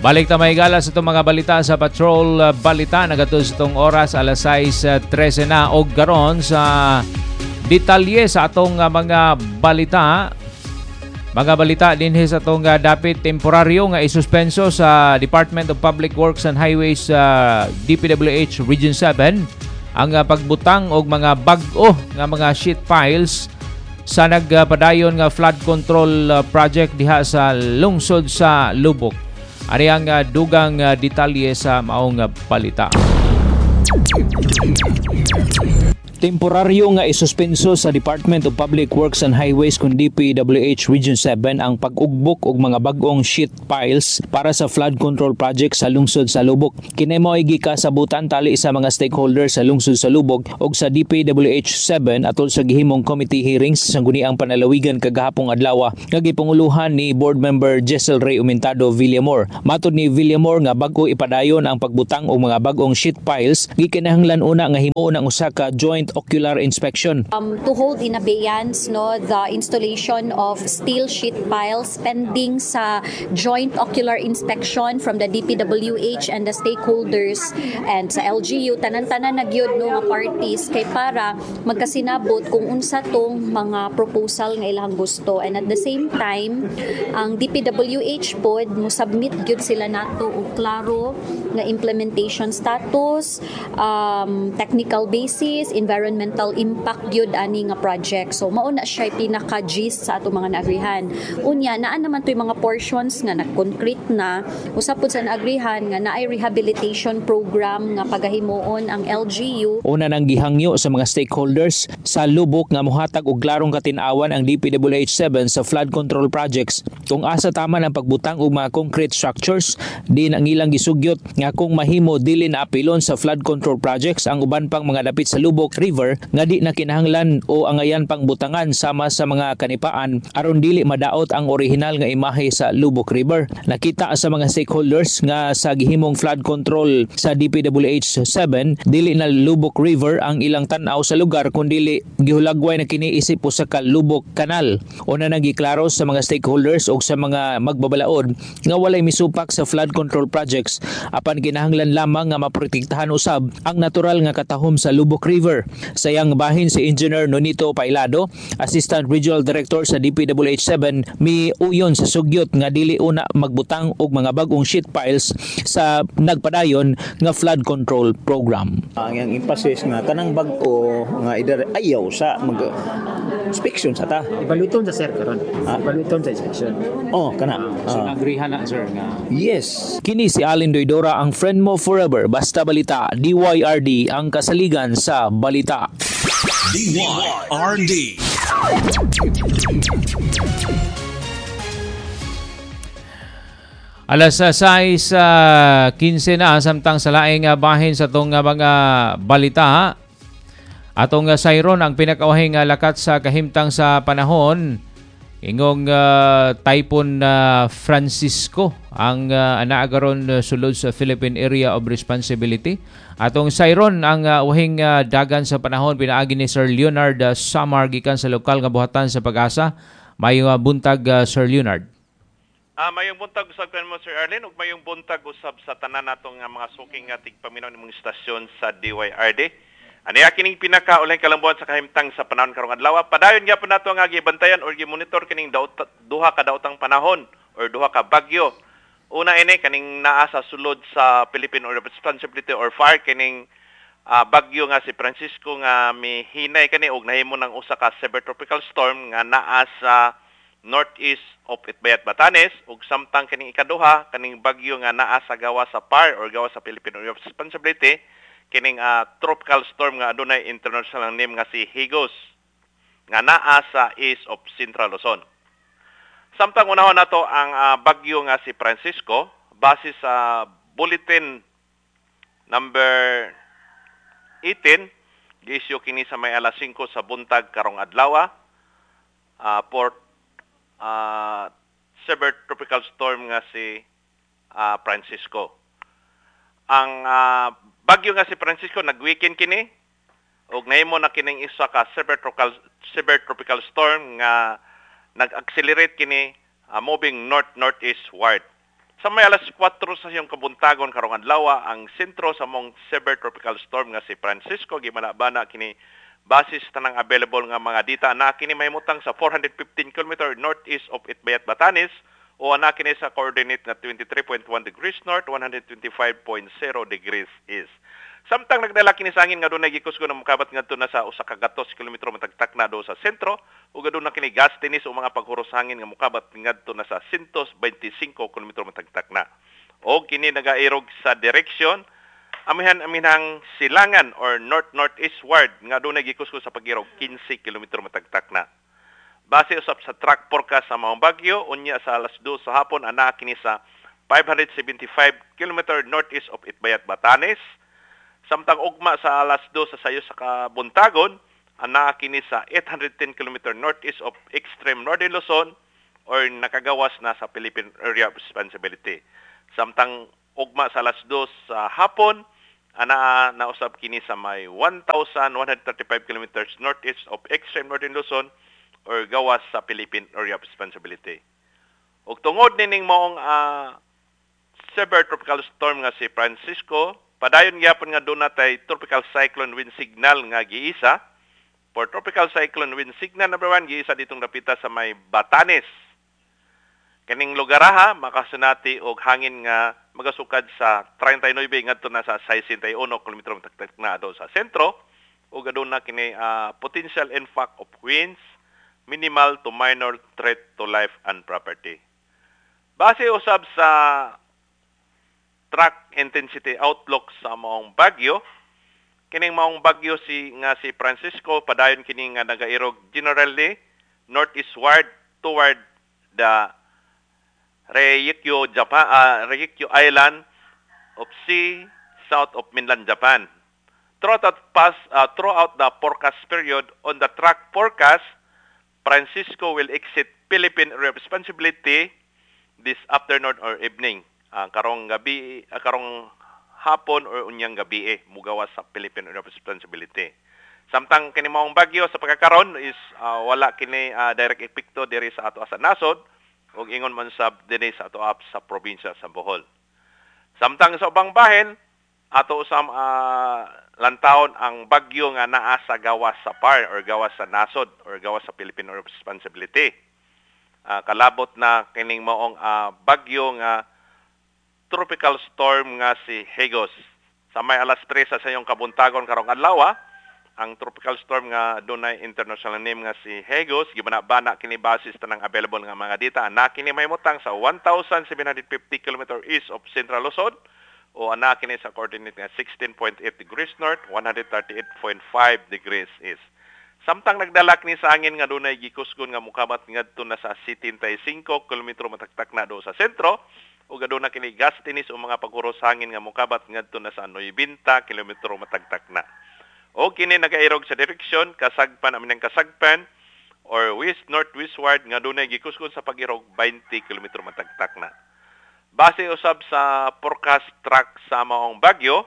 Balik ta may gala sa itong mga balita sa Patrol Balita. Nagato sa itong oras, alas 6:13 na. O garon sa detalye sa atong mga balita. Mga balita din sa itong dapit temporaryo nga isuspenso sa Department of Public Works and Highways DPWH Region 7 ang pagbutang og mga bag-o nga mga sheet piles sa nagpadayon nga flood control project diha sa lungsod sa Lubok. Ari ang dugang detalye sa maong balita. Temporaryo nga isuspenso sa Department of Public Works and Highways kung DPWH Region 7 ang pag-ugbok og mga bag-ong sheet piles para sa flood control project sa lungsod sa Lubok. Kini mao ay gikasabutan tali sa mga stakeholders sa lungsod sa Lubok og sa DPWH 7 atol sa gihimong committee hearings sa guniang panalawigan kagahapong adlaw nga gipanguluhan ni board member Jessel Ray Umentado Villamor. Matud ni Villamor nga bag-o ipadayon ang pagbutang og mga bag-ong sheet piles gikinahanglan una nga himuon ang usa ka joint ocular inspection. To hold in abeyance the installation of steel sheet piles pending sa joint ocular inspection from the DPWH and the stakeholders and sa LGU tanan-tanan nagyud nga parties kay para magkasinabot kung unsa tong mga proposal nga ilang gusto, and at the same time ang DPWH pod mo submit gyud sila nato og klaro nga implementation status, technical basis, environmental impact gyud ani nga project. So mao na siya pinaka-gist sa ato mga naagrihan. Unya naa naman toy mga portions nga nag-concrete na usab pud sa naagrihan nga naay rehabilitation program nga pagahimuon ang LGU. Una nang gihangyo sa mga stakeholders sa Lubok nga mohatag og klarong katin-awan ang DPWH 7 sa flood control projects kung asa tama ang pagbutang og mga concrete structures. Din ang ilang gisugyot nga kung mahimo dili na apilon sa flood control projects ang uban pang mga dapit sa Lubok River nga di na kinahanglan o angayan pang butangan sama sa mga kanipaan aron dili madaot ang orihinal nga imahe sa Lubok River. Nakita sa mga stakeholders nga sa gihimong flood control sa DPWH 7 dili na Lubok River ang ilang tan-aw sa lugar kundi gihulagway na kini isip usa ka Lubok Canal. Una nang giklaro sa mga stakeholders o sa mga magbabalaod nga walay misupak sa flood control projects apan kinahanglan lamang nga maprotektahan usab ang natural nga katahom sa Lubok River. Sayang bahin si Engineer Nonito Pailado, Assistant Regional Director sa DPWH 7, miuyon sa sugyot nga dili una magbutang og mga bag-ong sheet piles sa nagpadayon nga flood control program. Ang emphasis nga kanang bag-o nga ayaw sa mag-inspection sa ta. Ibaluton sa sir karon. Ibaluton sa inspection. Oh, kana. So agrihan na sir nga. Yes. Kini si Alin Doidora, ang friend mo forever. Basta balita, DYRD ang kasaligan sa balita. DYRD. Alas 6:15 na samtang sa laing bahin sa tong mga balita. Atong sayron ang pinakawahing lakat sa kahimtang sa panahon. Ingong Typhoon Francisco ang naagaron sulod sa Philippine Area of Responsibility. Atong sayron ang wahing dagan sa panahon pinaagi ni Sir Leonard Samar gikan sa lokal nga buhatan sa Pag-asa. Mayong buntag Sir Leonard. Mayong buntag usab kan mo Sir Arlen ug mayong buntag usab sa tanan natong mga suking nga tigpaminaw nimong istasyon sa DYRD. Aniya kining pinakaulay kalambuan sa kahimtang sa panahon karong adlaw. Padayon gyapon nato nga gibantayan or gi-monitor kining duha ka daotang panahon or duha ka bagyo. Una ini kaning naa sa sulod sa Philippine Area of Responsibility or FAR kining bagyo nga si Francisco nga mihinay kani og nahimo ng usa ka severe tropical storm nga naa sa northeast of Itbayat, Batanes ug samtang kining ikaduha kaning bagyo nga naa sa gawa sa FAR or gawa sa Philippine Area of Responsibility kining tropical storm nga adunay international name nga si Higos nga naa sa east of Central Luzon. Samtang unahon nato ang bagyo nga si Francisco base sa bulletin number 18 giisyu kini sa may alas 5 sa buntag karong adlaw for severe tropical storm nga si Francisco. Ang bagyo nga si Francisco nag-weekend kini ug nahimo na kining isa ka severe tropical storm nga nag-accelerate kini moving northeastward. Sa may alas 4 sa iyong kabuntagon karong adlaw, ang sentro sa mong severe tropical storm nga si Francisco gimanabana kini basis tanang available nga mga data na kini mahimutang sa 415 km northeast of Itbayat, Batanes o ana kini sa coordinate na 23.1 degrees north, 125.0 degrees east. Samtang nagdala kini sa angin nga dunay gikusgo na mokabat ngadto na sa usa ka gatos kilometro matagtak na do sa sentro ug aduna kini gastinis o mga paghuros hangin nga mokabat ngadto na sa 125 kilometro matagtak na. O kini nagairog sa direksyon aminhang silangan or north-northeastward nga dunay gikusgo sa pagirog 15 kilometro matagtak na. Base usab sa track forecast sa mga bagyo unya sa alas 2 sa hapon ana kini sa 575 km northeast of Itbayat, Batanes. Samtang ugma sa alas 2 sa sayo sa kabuntagon, ana kini sa 810 km northeast of extreme northern Luzon or nakagawas na sa Philippine Area of Responsibility. Samtang ugma sa alas 2 sa hapon, ana nausab kini sa may 1,135 km northeast of extreme northern Luzon or gawas sa Philippine Area of Responsibility. Ug tungod nining maong severe tropical storm nga si Francisco, padayon gyapon nga doon natay tropical cyclone wind signal nga giisa. For tropical cyclone wind signal number 1, giisa ditong napita sa may Batanes. Kaning lugaraha makasunati og hangin nga magasukad sa 39 ngadto na sa 61 km matagtak na do sa sentro ug aduna kini potential impact of winds, minimal to minor threat to life and property. Base usab sa track intensity outlook sa maong bagyo, kining maong bagyo si Francisco padayon kini nga nagairog generally northeastward toward the Ryukyu Island of Sea south of mainland Japan. Throughout the forecast period on the track forecast, Francisco will exit Philippine Area of Responsibility this afternoon or evening. Karong gabi, karong hapon or unyang gabi mugawas sa Philippine Area of Responsibility. Samtang kini maong bagyo sa pagkakaron is wala kini direct epekto diri sa ato sa nasod ug ingon man sab dinhi sa ato sa probinsya sa Bohol. Samtang sa ubang bahin ato usam lantawon ang bagyo nga naa sa gawas sa PAR or gawas sa nasod or gawas sa Philippine Area of Responsibility. Kalabot na kining maong bagyo nga tropical storm nga si Hagos. Sa may alas 3 sa sayong kabuntagon karong adlaw, ang tropical storm nga dunay international name nga si Hagos, gibanabana kini basis tanang available nga mga data na kini mahimutang sa 1,750 km east of Central Luzon o ana kini sa coordinate nga 16.8 degrees north, 138.5 degrees east. Samtang nagdala kini sa angin nga dunay gikusgon nga mukabat ngadto na sa 75 km matagtak na do sa sentro ug aduna kini gastinis o mga paghuros hangin nga mokabat ngadto na sa 90 kilometro matagtak na. O kini nagairog sa direksyon kasagpan aminang kasagpan or west northwestward nga dunay gikusgon sa pagirog 20 kilometro matagtak na. Base usab sa forecast track sa maong bagyo,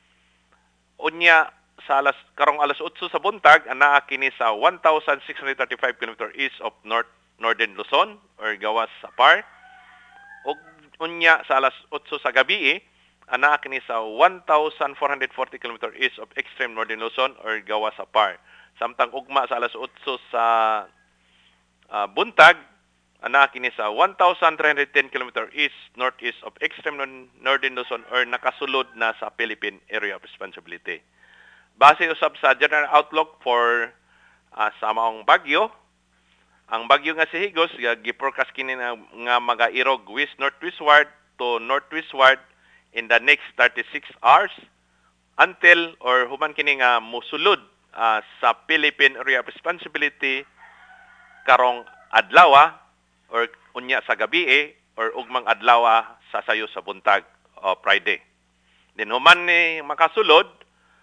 unya sa karong alas 8 sa buntag anaa kini sa 1,635 km east of northern Luzon or gawas sa PAR. Ug unya sa alas 8 sa gabi anaa kini sa 1,440 km east of extreme northern Luzon or gawas sa PAR. Samtang ugma sa alas 8 sa buntag anaa kini sa 1,310 km east northeast of extreme northern Luzon or nakasulod na sa Philippine Area of Responsibility. Base usab sa general outlook for sa maong bagyo, ang bagyo nga si Hagos gi-forecast kini nga magairog west northwestward to northwestward in the next 36 hours until or human kini nga mosulod sa Philippine Area of Responsibility karong adlaw or unya sa gabi or ugmang adlaw sa sayo sa buntag o Friday. Then human ni makasulod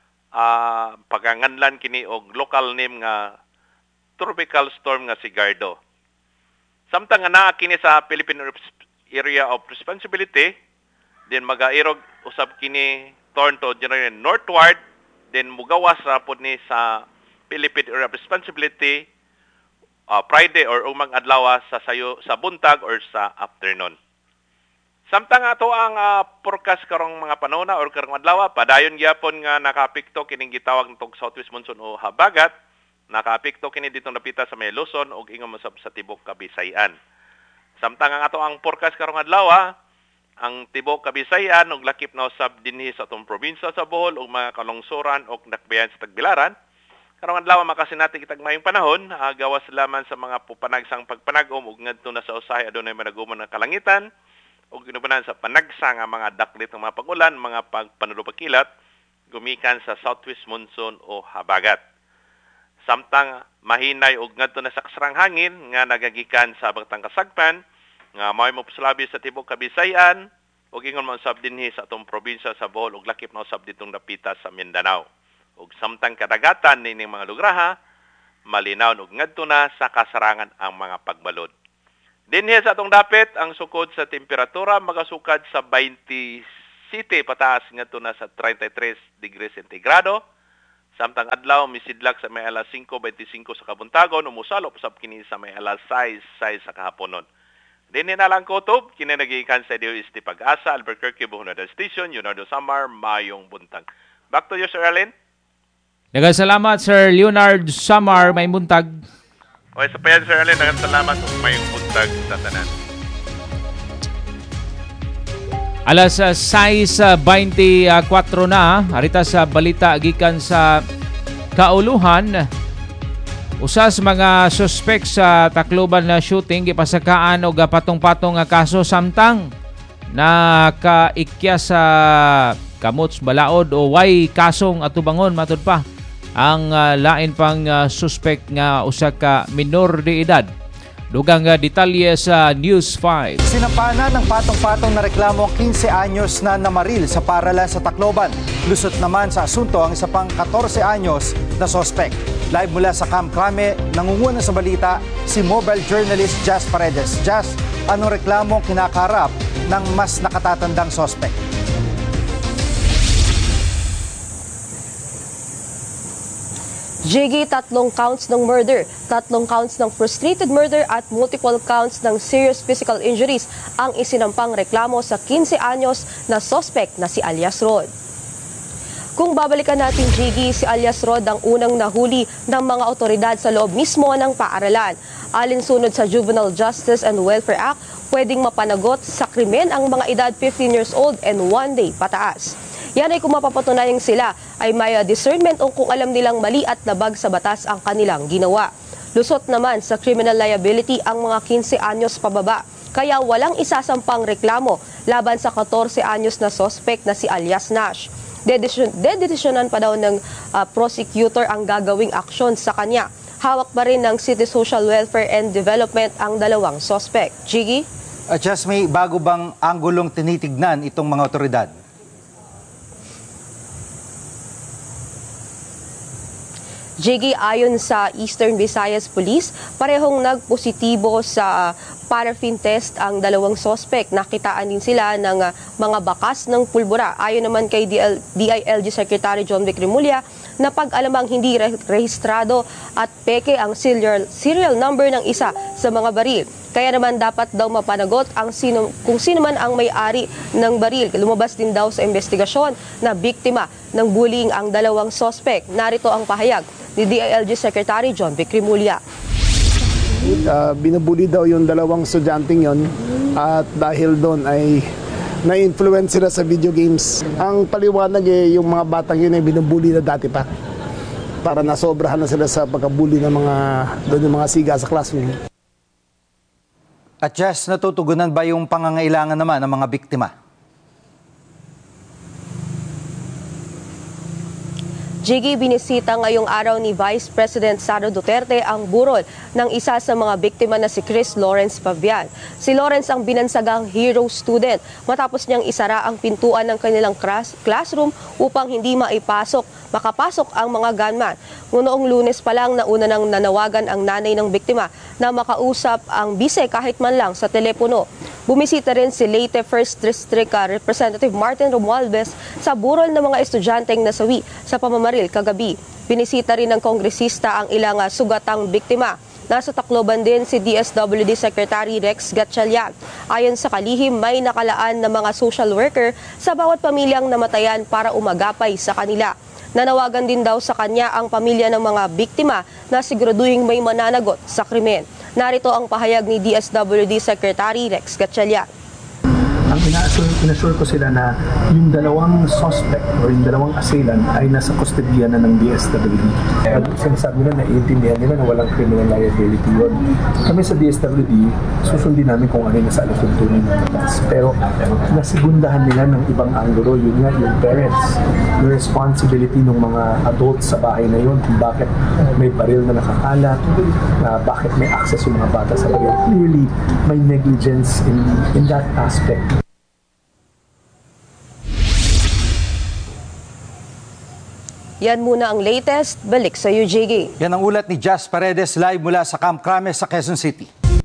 paganganlan kini og local name nga tropical storm nga si Gardo. Samtang naa kini sa Philippine Area of Responsibility, then magairog usab kini turn to generally northward, then mugawas ra pud ni sa Philippine Area of Responsibility Friday or umang adlaw sa sayo sa buntag or sa afternoon. Samtang ato ang forecast karong mga panahon or karong adlaw, padayon gyapon nga nakapikto kining gitawag nitong southwest monsoon o habagat, nakapikto kini ditong napita sa may Luzon ug ingon mo sa tibok Kabisayan. Samtang ang ato ang forecast karong adlaw, ang tibok Kabisayan ug lakip na usab dinhi sa atong probinsya sa Bohol ug mga kalungsoran ug nakbayan sa Tagbilaran. Karong adlaw makasinati kitag mayong panahon, gawas lamang sa mga pupanagsang pagpanagom ug ngadto na sa usahay adunay managumon nga kalangitan. O ginubanan sa panagsa nga mga daklit ng mga pagulan, mga pagpanulupagkilat, gumikan sa southwest monsoon o habagat. Samtang mahinay og ngadto na sa kasarang hangin nga nagagikan sa Batang Kasagpan, nga may mopslabi sa tibok Kabisayan, ug ingon man sab dinhi sa atong probinsya sa Bohol ug lakip na usab ditong napita sa Mindanao. Ug samtang kadagatan nining mga lugraha, malinaw ug ngadto na sa kasarangan ang mga pagbalod. Dinhi sa atong dapit, ang sukod sa temperatura magasukad sa 27 pataas ngadto na sa 33 degrees centigrado. Samtang adlaw misidlak sa may alas 5:25 sa kabuntagon, umusalo usab kini sa may alas 6:06 sa kahaponon. Dinhi na lang kutob kini nagikan sa DOST Pag-asa, Albuquerque, Buhonada Station, Leonardo Samar, mayong buntag. Back to you, Sir Allen. Nagasalamat Sir Leonard Samar, may buntag. Okay, sa payan, Sir Allen, salamat kung may buntag sa tanan. Alas 6:24 na, harita sa balita gikan sa Kauluhan. Usa sa mga suspect sa Tacloban na shooting gipasakaan og patong-patong nga kaso samtang nakaikya sa Kamots Balaod o way kasong atubangon matud pa ang lain pang suspect nga usa ka minor de edad. Dugang detalye sa News 5. Sinampanan ng patong-patong na reklamo ang 15 anyos na namaril sa paralan sa Tacloban. Lusot naman sa asunto ang isa pang 14 anyos na suspect. Live mula sa Camp Crame, nangunguna sa balita si mobile journalist Jazz Paredes. Jazz, anong reklamo kinakarap ng mas nakatatandang suspect? Jiggy, 3 counts ng murder, 3 counts ng frustrated murder at multiple counts ng serious physical injuries ang isinampang reklamo sa 15 anyos na suspect na si Alias Rod. Kung babalikan natin, Jiggy, si Alias Rod ang unang nahuli ng mga otoridad sa loob mismo ng paaralan. Alinsunod sa Juvenile Justice and Welfare Act, pwedeng mapanagot sa krimen ang mga edad 15 years old and 1 day pataas. Yan ay kung mapapatunayang sila ay may discernment o kung alam nilang mali at labag sa batas ang kanilang ginawa. Lusot naman sa criminal liability ang mga 15 anyos pababa, kaya walang isasampang reklamo laban sa 14 anyos na suspect na si Alias Nash. Dedesisyonan pa daw ng prosecutor ang gagawing aksyon sa kanya. Hawak pa rin ng City Social Welfare and Development ang dalawang suspect. Jiggy? Just may bago bang anggulong tinitignan itong mga otoridad? Jiggy, ayon sa Eastern Visayas Police, parehong nagpositibo sa paraffin test ang dalawang suspect. Nakitaan din sila ng mga bakas ng pulbura. Ayon naman kay DILG Secretary John Vic Remulla, na pag-alamang hindi rehistrado at peke ang serial number ng isa sa mga baril. Kaya naman dapat daw mapanagot kung sino man ang may-ari ng baril. Lumabas din daw sa investigasyon na biktima ng bullying ang dalawang suspect. Narito ang pahayag ni DILG Secretary John Vic Remulla. Binubuli daw yung dalawang estudyanteng yon at dahil doon ay na-influence sila sa video games. Ang paliwanag yung mga batang yun ay binubuli na dati pa para nasobrahan na sila sa pagkabuli ng yung mga siga sa classroom. At Jess, natutugunan ba yung pangangailangan naman ng mga biktima? Jiggy, binisita ngayong araw ni Vice President Sara Duterte ang burol ng isa sa mga biktima na si Chris Lawrence Pavian. Si Lawrence ang binansagang hero student matapos niyang isara ang pintuan ng kanilang classroom upang hindi makapasok ang mga gunman. Noong Lunes pa lang nauna nang nanawagan ang nanay ng biktima na makausap ang bise kahit man lang sa telepono. Bumisita rin si Leyte 1st District Representative Martin Romualdez sa burol ng mga estudyanteng nasawi sa pamamaril kagabi. Binisita rin ng kongresista ang ilang sugatang biktima. Nasa Tacloban din si DSWD Secretary Rex Gatchalian. Ayon sa kalihim, may nakalaan na mga social worker sa bawat pamilyang namatayan para umagapay sa kanila. Nanawagan din daw sa kanya ang pamilya ng mga biktima na siguraduhing may mananagot sa krimen. Narito ang pahayag ni DSWD Secretary Rex Gatchalian. Ang inassure ko sila na yung dalawang suspect o yung dalawang assailant ay nasa kustodiya na ng DSWD. Sinasabi nila, naiintindihan nila na walang criminal liability yun. Kami sa DSWD, susundin namin kung ano yung nasa alasuntunin ng batas. Pero nasigundahan nila ng ibang anggulo, yun nga, yung parents, yung responsibility ng mga adults sa bahay na yun, kung bakit may baril na nakakalat, bakit may access yung mga bata sa baril. Clearly, may negligence in that aspect. Yan muna ang latest. Balik sa UJG. Yan ang ulat ni Jazz Paredes live mula sa Camp Crame sa Quezon City.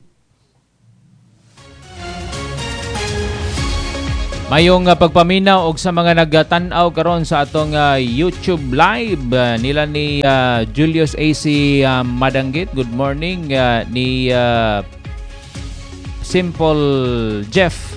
Mayong pagpaminaw og sa mga nagtan-aw karon sa atong YouTube live nila ni Julius AC Madanggit. Good morning ni Simple Jeff.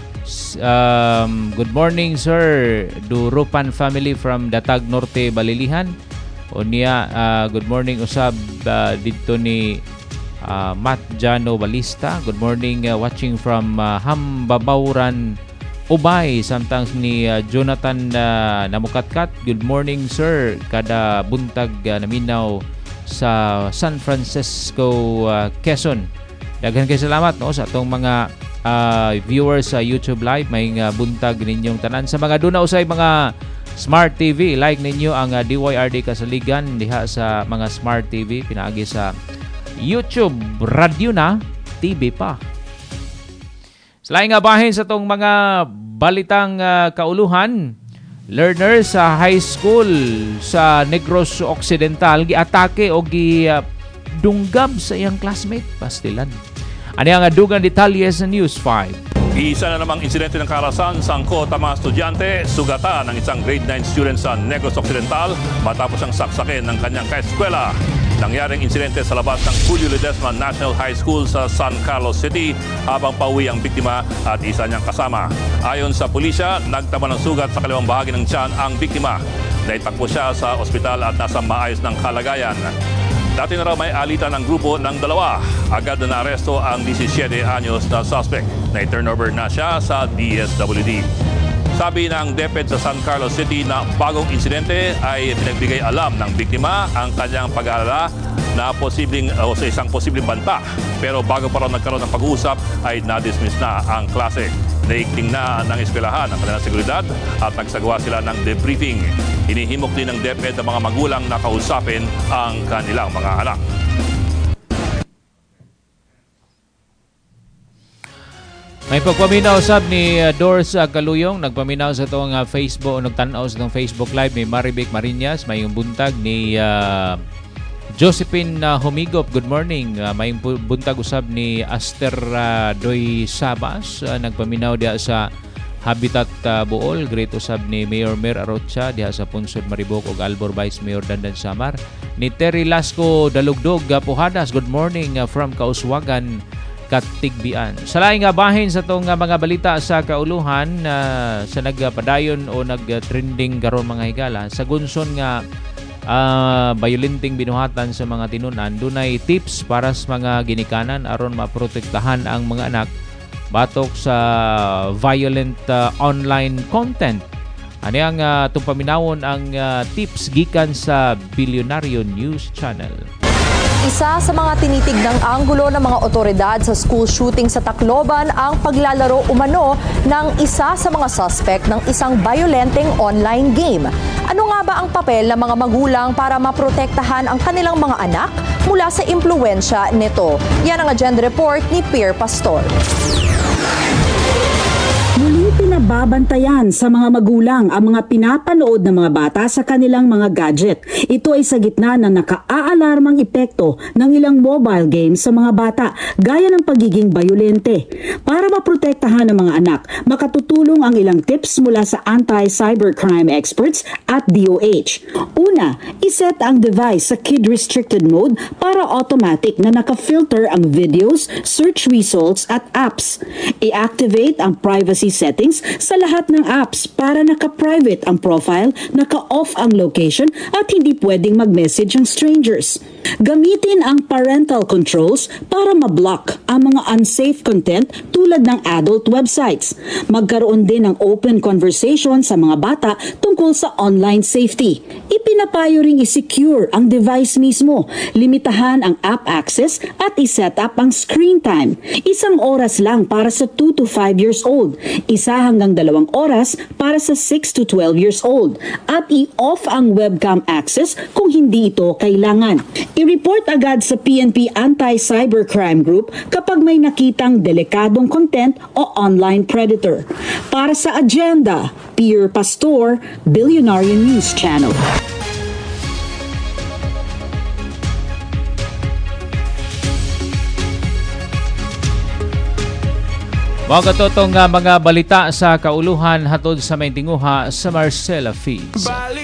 Good morning sir, Durupan family from Datag Norte, Balilihan. O niya, good morning usab dito ni Matt Jano Balista. Good morning watching from Hambabauran, Ubay. Samtang ni Jonathan Namukatkat. Good morning sir, kada buntag naminaw sa San Francisco, Quezon. Daghan kay salamat no sa atong mga viewers sa YouTube Live. May buntag ninyong tanan. Sa mga duna usay mga Smart TV, like ninyo ang DYRD Kasaligan diha sa mga Smart TV. Pinaagi sa YouTube, Radio na, TV pa. Sa laing bahin sa tong mga balitang kauluhan, learners sa high school sa Negros Occidental giatake o gidunggab sa iyang classmate. Pastilan. Ano ang adugang detalye sa News 5? Isa na namang insidente ng karahasan sa angkot ang mga estudyante, sugatan ng isang grade 9 student sa Negros Occidental matapos ang saksakin ng kanyang kaeskwela. Nangyaring insidente sa labas ng Julio Ledesma National High School sa San Carlos City habang pauwi ang biktima at isa niyang kasama. Ayon sa pulisya, nagtama ng sugat sa kaliwang bahagi ng tiyan ang biktima. Naitakbo siya sa ospital at nasa maayos ng kalagayan. Dati na raw may alitan ng grupo ng dalawa. Agad na naaresto ang 17 anyos na suspect. Na-turnover na siya sa DSWD. Sabi ng DepEd sa San Carlos City na bagong insidente ay pinagbigay alam ng biktima ang kanyang pag-aalala na sa isang posibleng banta. Pero bago pa raw nagkaroon ng pag-uusap ay na-dismiss na ang klase. Naikting na ng eskwelahan ang kanilang seguridad at nagsagawa sila ng debriefing. Hinihimok din ng DepEd ang mga magulang na kausapin ang kanilang mga anak. May pagpaminaw sab ni Doors Kaluyong, nagpaminaw sa itong Facebook, nagtanaw sa itong Facebook Live ni Marivic Marinas. May yung buntag ni Josephine Humigop. Good morning. May buntag usab ni Aster Doy Sabas. Nagpaminaw diha sa Habitat Bool. Great usab ni Mayor Mer Arocha diha sa Punsod Maribok ug Albor Vice Mayor Dandan Samar. Ni Terry Lasco Dalugdog Puhadas. Good morning from Kauswagan, Katigbian. Sa laing bahin sa itong mga balita sa kauluhan sa nagpadayon o nag-trending karon mga higala. Sa gunson nga bayulinting binuhatan sa mga tinunan, dunay tips para sa mga ginikanan aron maprotektahan ang mga anak batok sa violent online content. Ano ang itong paminawon ang tips gikan sa Bilyonaryo News Channel. Isa sa mga tinitignang anggulo ng mga otoridad sa school shooting sa Tacloban ang paglalaro umano ng isa sa mga suspect ng isang violenteng online game. Ano nga ba ang papel ng mga magulang para maprotektahan ang kanilang mga anak mula sa impluwensya nito? Yan ang agenda report ni Pierre Pastor. Muli Binababantayan sa mga magulang ang mga pinapanood ng mga bata sa kanilang mga gadget. Ito ay sa gitna ng nakaalarmang epekto ng ilang mobile games sa mga bata, gaya ng pagiging bayolente. Para maprotektahan ng mga anak, makatutulong ang ilang tips mula sa anti-cybercrime experts at DOH. Una, iset ang device sa kid-restricted mode para automatic na naka-filter ang videos, search results at apps. I-activate ang privacy settings sa lahat ng apps para naka-private ang profile, naka-off ang location at hindi pwedeng mag-message ang strangers. Gamitin ang parental controls para ma-block ang mga unsafe content tulad ng adult websites. Magkaroon din ng open conversation sa mga bata tungkol sa online safety. Ipinapayo ring i-secure ang device mismo, limitahan ang app access at i-set up ang screen time. 1 oras lang para sa 2 to 5 years old, 1 hanggang 2 oras para sa 6 to 12 years old, at i-off ang webcam access kung hindi ito kailangan. I-report agad sa PNP Anti-Cybercrime Group kapag may nakitang delikadong content o online predator. Para sa Agenda, Pierre Pastor, Billionaire News Channel. Mga katotong mga balita sa kauluhan hatod sa may tinguha sa Marcela Feeds.